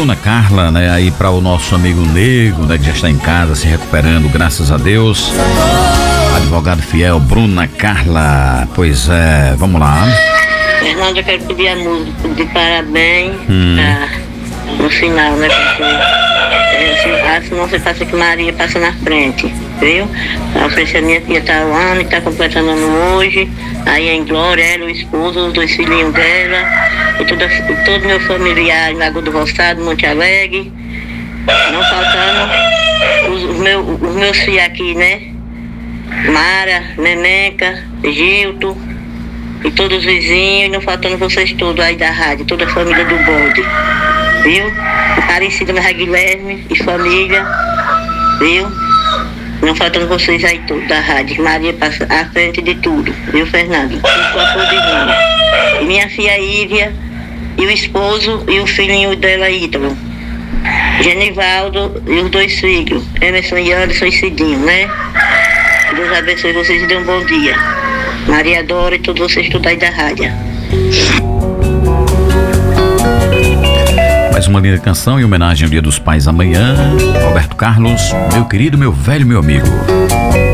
Bruna Carla, né? Aí para o nosso amigo Nego, né? Que já está em casa se recuperando, graças a Deus. Advogado fiel, Bruna Carla. Pois é, vamos lá. Fernando, eu quero pedir a música de parabéns no final, né? Porque senão você passa que Maria passa na frente, viu? A oferecer a minha tia tá o ano e tá completando ano hoje. Aí em Glória, ela, o esposo, os 2 filhinhos dela, e todo meu familiar em Lagoa do Roçado, Monte Alegre. Não faltando os meus filhos aqui, né? Mara, Neneca, Gilto e todos os vizinhos, e não faltando vocês todos aí da rádio, toda a família do Bode, viu? Aparecida Maria Guilherme e família, viu? Não faltando vocês aí todos da rádio. Maria passa à frente de tudo, viu, Fernando? E minha filha Ívia, e o esposo e o filhinho dela, Ítalo. Genivaldo e os 2 filhos, Emerson e Anderson e Cidinho, né? Deus abençoe vocês e dê um bom dia. Maria Dora e todos vocês tudo aí da rádio. Mais uma linda canção em homenagem ao Dia dos Pais amanhã. Roberto Carlos, meu querido, meu velho, meu amigo.